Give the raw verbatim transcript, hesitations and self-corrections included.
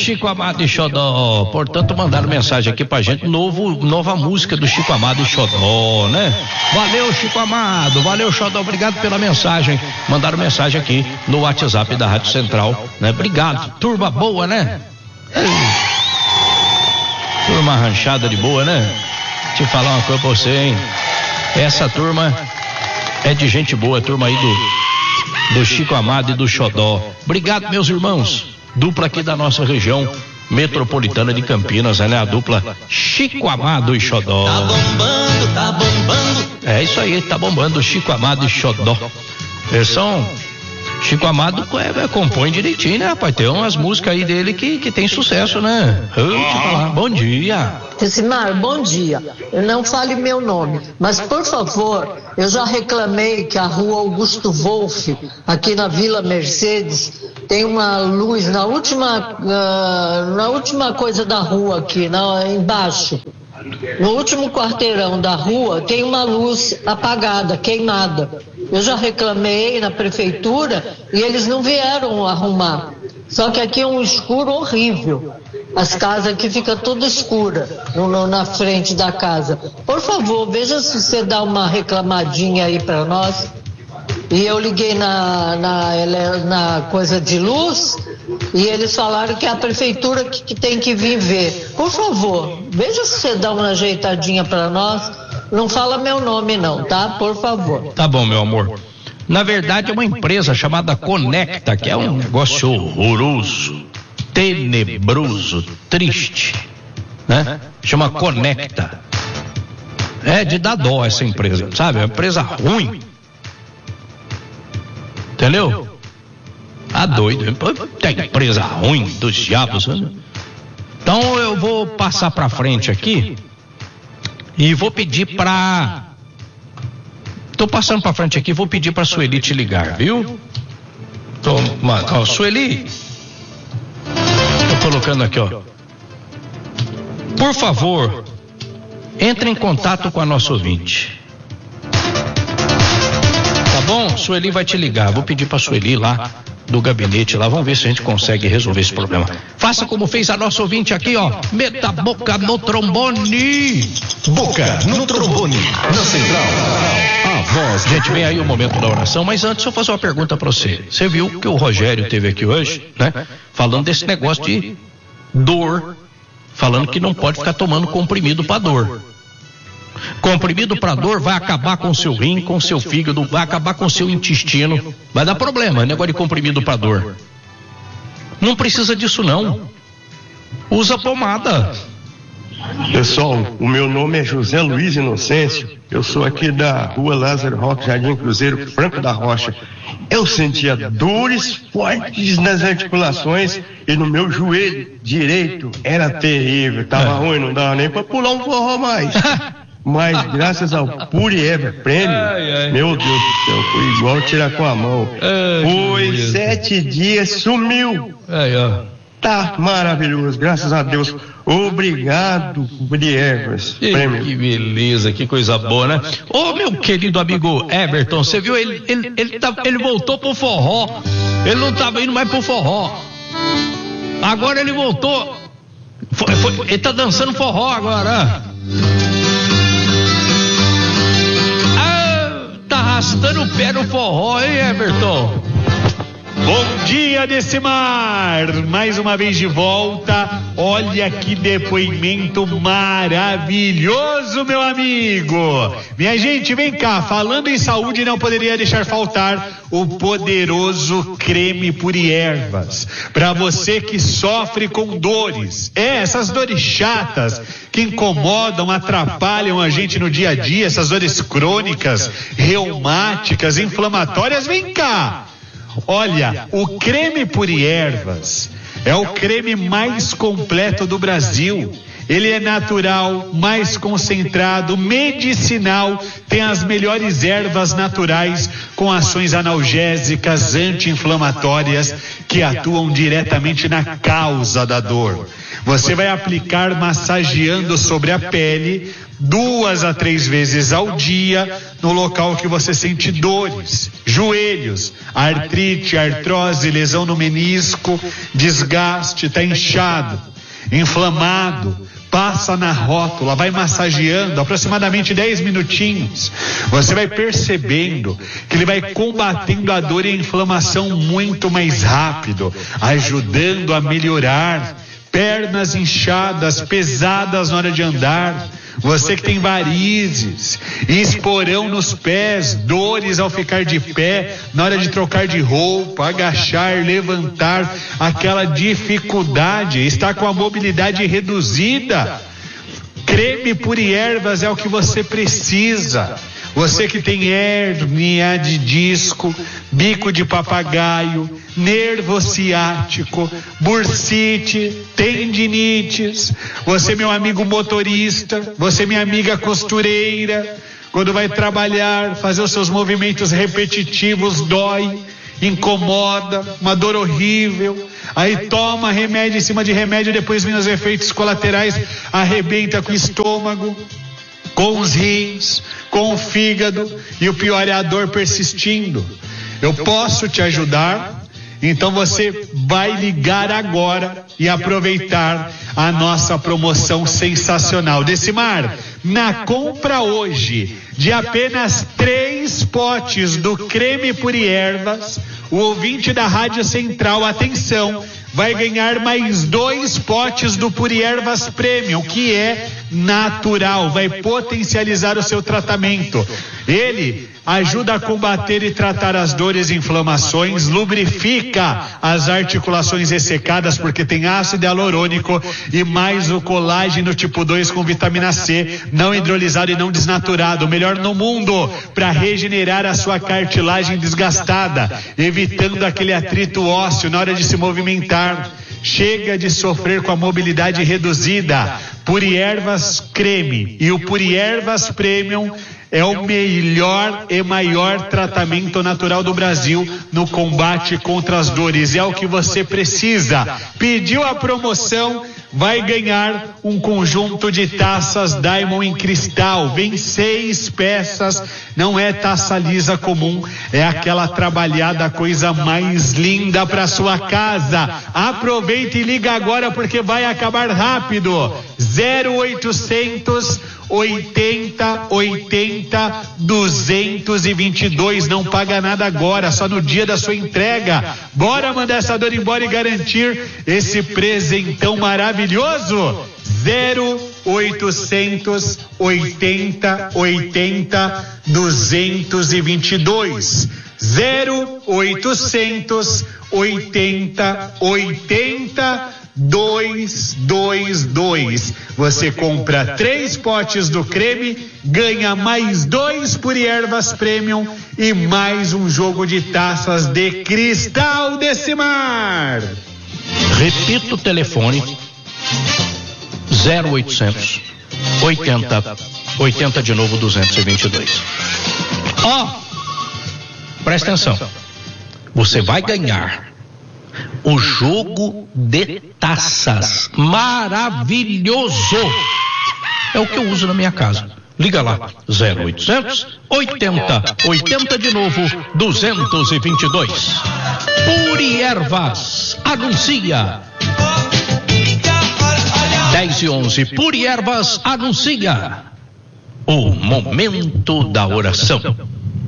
Chico Amado e Xodó. Portanto, mandaram mensagem aqui pra gente, novo, nova música do Chico Amado e Xodó, né? Valeu, Chico Amado, valeu, Xodó, obrigado pela mensagem. Mandaram mensagem aqui no WhatsApp da Rádio Central, né? Obrigado, turma boa, né? Turma ranchada de boa, né? Deixa eu falar uma coisa pra você, hein? Essa turma é de gente boa, turma aí do, do Chico Amado e do Xodó. Obrigado, meus irmãos. Dupla aqui da nossa região metropolitana de Campinas, né? A dupla Chico Amado e Xodó. Tá bombando, tá bombando. É isso aí, tá bombando, Chico Amado e Xodó. Eles são... Chico Amado é, é, compõe direitinho, né, rapaz? Tem umas músicas aí dele que, que tem sucesso, né? Eu te falar. Bom dia. Decimar, bom dia. Eu não fale meu nome, mas por favor, eu já reclamei que a rua Augusto Wolff, aqui na Vila Mercedes, tem uma luz na última, uh, na última coisa da rua aqui, na, embaixo. No último quarteirão da rua tem uma luz apagada, queimada. Eu já reclamei na prefeitura e eles não vieram arrumar. Só que aqui é um escuro horrível. As casas aqui ficam toda escura no, no, na frente da casa. Por favor, veja se você dá uma reclamadinha aí para nós. E eu liguei na, na, na coisa de luz e eles falaram que é a prefeitura que, que tem que vir ver. Por favor, veja se você dá uma ajeitadinha para nós. Não fala meu nome não, tá? Por favor. Tá bom, meu amor. Na verdade é uma empresa chamada Conecta, que é um negócio horroroso, tenebroso, triste, né? Chama Conecta. É de dar dó essa empresa, sabe? É uma empresa ruim. Entendeu? Tá doido. Tem empresa ruim dos diabos. Né? Então eu vou passar pra frente aqui e vou pedir pra... Tô passando pra frente aqui, vou pedir pra Sueli te ligar, viu? Tô... Ó, Sueli, tô colocando aqui, ó. Por favor, entre em contato com a nossa ouvinte. Tá bom? Sueli vai te ligar. Vou pedir pra Sueli lá do gabinete lá. Vamos ver se a gente consegue resolver esse problema. Faça como fez a nossa ouvinte aqui, ó. Meta a boca no trombone. Boca no trombone. Na central. A voz. Gente, vem aí o momento da oração. Mas antes eu vou fazer uma pergunta pra você. Você viu que o Rogério teve aqui hoje, né? Falando desse negócio de dor. Falando que não pode ficar tomando comprimido pra dor. Comprimido para dor vai acabar com seu rim, com seu fígado, vai acabar com seu intestino, vai dar problema, negócio de comprimido para dor. Não precisa disso não. Usa pomada. Pessoal, o meu nome é José Luiz Inocêncio. Eu sou aqui da rua Lázaro Roque, Jardim Cruzeiro, Franco da Rocha. Eu sentia dores fortes nas articulações e no meu joelho direito era terrível. Tava ruim, não dava nem para pular um forró mais. Mas graças ao Pure Ever Prêmio, ai, ai. Meu Deus do céu, foi igual tirar com a mão. Ai, foi sete dias, sumiu. Ai, ai. Tá maravilhoso, graças a Deus. Obrigado, Pure Ever Prêmio. Que beleza, que coisa boa, né? Ô, meu querido amigo Everton, você viu, ele, ele, ele, tá, ele voltou pro forró. Ele não tava indo mais pro forró. Agora ele voltou. Foi, foi, ele tá dançando forró agora. Arrastando o pé no forró, hein, Everton? Bom dia, Decimar! Mais uma vez de volta. Olha que depoimento maravilhoso, meu amigo! Minha gente, vem cá. Falando em saúde, não poderia deixar faltar o poderoso creme Pure Ervas. Para você que sofre com dores. É, essas dores chatas que incomodam, atrapalham a gente no dia a dia, essas dores crônicas, reumáticas, inflamatórias, vem cá! Olha, o creme Pure Ervas é o creme mais completo do Brasil. Ele é natural, mais concentrado, medicinal, tem as melhores ervas naturais com ações analgésicas, anti-inflamatórias que atuam diretamente na causa da dor. Você vai aplicar massageando sobre a pele duas a três vezes ao dia no local que você sente dores, joelhos, artrite, artrose, lesão no menisco, desgaste, está inchado, inflamado. Passa na rótula, vai massageando aproximadamente dez minutinhos. Você vai percebendo que ele vai combatendo a dor e a inflamação muito mais rápido, ajudando a melhorar. Pernas inchadas, pesadas na hora de andar. Você que tem varizes, esporão nos pés, dores ao ficar de pé, na hora de trocar de roupa, agachar, levantar, aquela dificuldade, está com a mobilidade reduzida. Creme Puriervas é o que você precisa. Você que tem hérnia de disco, bico de papagaio, nervo ciático, bursite, tendinites, você meu amigo motorista, você minha amiga costureira, quando vai trabalhar, fazer os seus movimentos repetitivos, dói, incomoda, uma dor horrível, aí toma remédio em cima de remédio, depois vem os efeitos colaterais, arrebenta com o estômago, com os rins, com o fígado, e o pior é a dor persistindo. Eu posso te ajudar? Então você vai ligar agora e aproveitar a nossa promoção sensacional. Decimar, na compra hoje de apenas três potes do creme Puriervas, o ouvinte da Rádio Central, atenção, vai ganhar mais dois potes do Puriervas Premium, que é natural, vai potencializar o seu tratamento. Ele ajuda a combater e tratar as dores e inflamações, lubrifica as articulações ressecadas porque tem ácido hialurônico e mais o colágeno tipo dois com vitamina C, não hidrolisado e não desnaturado, o melhor no mundo para regenerar a sua cartilagem desgastada, evitando aquele atrito ósseo na hora de se movimentar. Chega de sofrer com a mobilidade reduzida. Puriervas Creme e o Puriervas Premium é o melhor e maior tratamento natural do Brasil no combate contra as dores. É o que você precisa. Pediu a promoção, vai ganhar um conjunto de taças Diamond em cristal. Vem seis peças, não é taça lisa comum, é aquela trabalhada, coisa mais linda para sua casa. Aproveita e liga agora porque vai acabar rápido. zero oitocentos oitenta, oitenta, duzentos e vinte e dois, não paga nada agora, só no dia da sua entrega. Bora mandar essa dor embora e garantir esse presentão maravilhoso. zero oitocentos oitenta, oitenta, duzentos e vinte e dois. zero oitocentos oitenta, oitenta, dois dois dois. Você compra três potes do creme, ganha mais dois Puriervas Premium e mais um jogo de taças de cristal. Decimar. Repito o telefone: zero oitocentos oitenta, oitenta de novo, duzentos e vinte e dois. Ó, oh, presta atenção. Você vai ganhar o jogo de taças maravilhoso. É o que eu uso na minha casa. Liga lá, zero oitocentos oitenta, oitenta de novo, duzentos e vinte e dois. Puriervas anuncia. dez e onze, Puriervas anuncia o momento da oração.